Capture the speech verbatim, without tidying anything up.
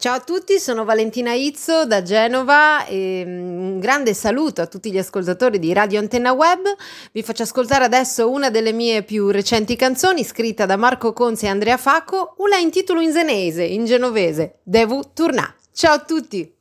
Ciao a tutti, sono Valentina Izzo da Genova e un grande saluto a tutti gli ascoltatori di Radio Antenna Web. Vi faccio ascoltare adesso una delle mie più recenti canzoni scritta da Marco Conzi e Andrea Facco, una in titolo in senese, in genovese, Devu Turnà. Ciao a tutti!